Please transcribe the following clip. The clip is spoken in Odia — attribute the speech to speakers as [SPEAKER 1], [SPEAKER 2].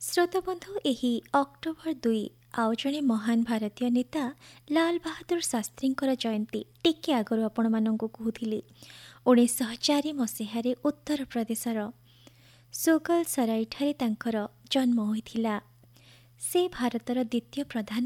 [SPEAKER 1] ଶ୍ରୋତାବନ୍ଧୁ, ଏହି ଅକ୍ଟୋବର 2 ଆଉ ଜଣେ ମହାନ ଭାରତୀୟ ନେତା ଲାଲ ବାହାଦୁର ଶାସ୍ତ୍ରୀଙ୍କର ଜୟନ୍ତୀ ଟିକେ ଆଗରୁ ଆପଣମାନଙ୍କୁ କହୁଥିଲି। 1904 ମସିହାରେ ଉତ୍ତରପ୍ରଦେଶର ସୁଗଲସରାଇଠାରେ ତାଙ୍କର ଜନ୍ମ ହୋଇଥିଲା। ସେ ଭାରତର ଦ୍ୱିତୀୟ ପ୍ରଧାନ